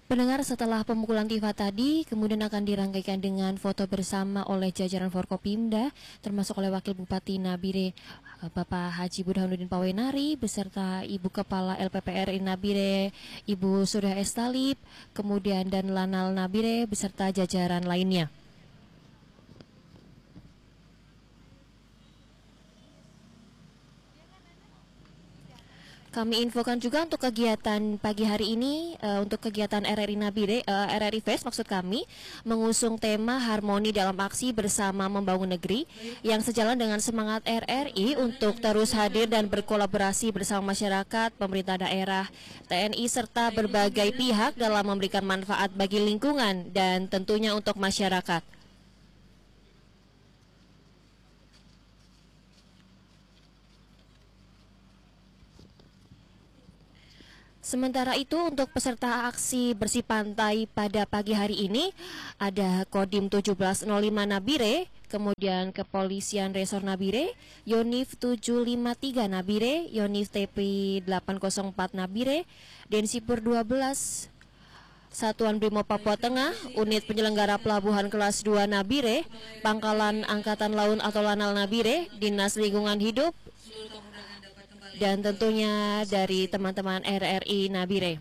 Pendengar, setelah pemukulan tifa tadi, kemudian akan dirangkaikan dengan foto bersama oleh jajaran Forkopimda, termasuk oleh Wakil Bupati Nabire, Bapak Haji Burhanuddin Pawenari, beserta Ibu Kepala LPPRI Nabire, Ibu Surya Estalip, kemudian dan Lanal Nabire, beserta jajaran lainnya. Kami infokan juga untuk kegiatan pagi hari ini, untuk kegiatan RRI Nabire, RRI Fest maksud kami, mengusung tema harmoni dalam aksi bersama membangun negeri, yang sejalan dengan semangat RRI untuk terus hadir dan berkolaborasi bersama masyarakat, pemerintah daerah, TNI, serta berbagai pihak dalam memberikan manfaat bagi lingkungan dan tentunya untuk masyarakat. Sementara itu, untuk peserta aksi bersih pantai pada pagi hari ini ada Kodim 1705 Nabire, kemudian Kepolisian Resor Nabire, Yonif 753 Nabire, Yonif TP 804 Nabire, Densipur 12, Satuan Brimob Papua Tengah, Unit Penyelenggara Pelabuhan Kelas 2 Nabire, Pangkalan Angkatan Laut atau Lanal Nabire, Dinas Lingkungan Hidup, dan tentunya dari teman-teman RRI Nabire.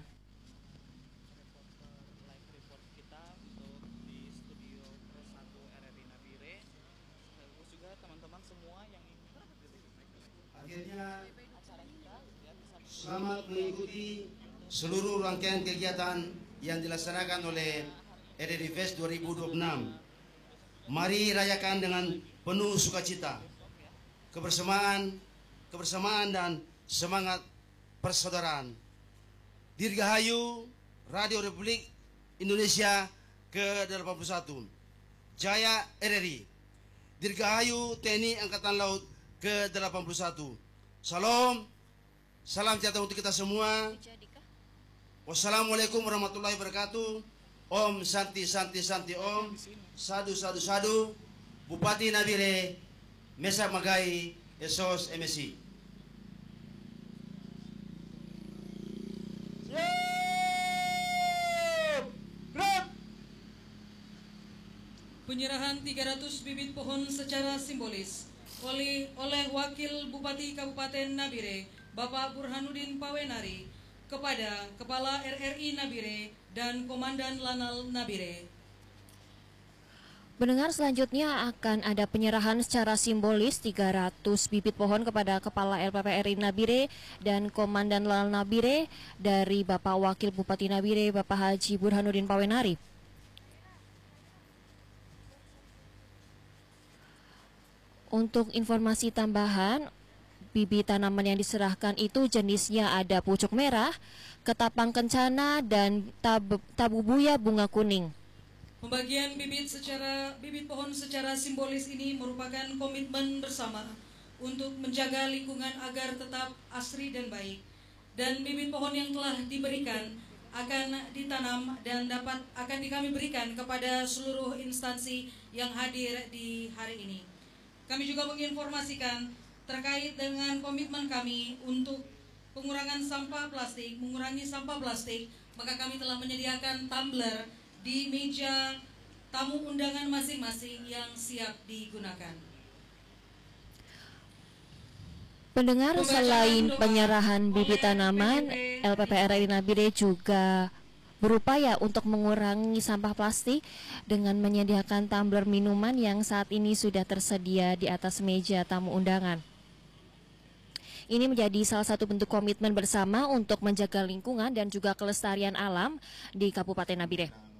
Akhirnya selamat mengikuti seluruh rangkaian kegiatan yang dilaksanakan oleh RRI Fest 2026. Mari rayakan dengan penuh sukacita, kebersamaan dan semangat persaudaraan. Dirgahayu Radio Republik Indonesia ke-81, Jaya RRI. Dirgahayu TNI Angkatan Laut ke-81. Salam sejahtera untuk kita semua. Wassalamualaikum warahmatullahi wabarakatuh. Om Santi Santi Santi Om. Sadu Sadu Sadu. Bupati Nabire, Mesa Magai, Esos MSI. Penyerahan 300 bibit pohon secara simbolis oleh Wakil Bupati Kabupaten Nabire, Bapak Burhanuddin Pawenari, kepada Kepala RRI Nabire dan Komandan Lanal Nabire. Pendengar, selanjutnya akan ada penyerahan secara simbolis 300 bibit pohon kepada Kepala LPPRI Nabire dan Komandan Lanal Nabire dari Bapak Wakil Bupati Nabire, Bapak Haji Burhanuddin Pawenari. Untuk informasi tambahan, bibit tanaman yang diserahkan itu jenisnya ada pucuk merah, ketapang kencana, dan tabubuya bunga kuning. Pembagian bibit pohon secara simbolis ini merupakan komitmen bersama untuk menjaga lingkungan agar tetap asri dan baik. Dan bibit pohon yang telah diberikan akan ditanam dan akan kami berikan kepada seluruh instansi yang hadir di hari ini. Kami juga menginformasikan terkait dengan komitmen kami untuk mengurangi sampah plastik, maka kami telah menyediakan tumbler di meja tamu undangan masing-masing yang siap digunakan. Pendengar, selain penyerahan bibit tanaman, LPPRI Nabire juga berupaya untuk mengurangi sampah plastik dengan menyediakan tumbler minuman yang saat ini sudah tersedia di atas meja tamu undangan. Ini menjadi salah satu bentuk komitmen bersama untuk menjaga lingkungan dan juga kelestarian alam di Kabupaten Nabire.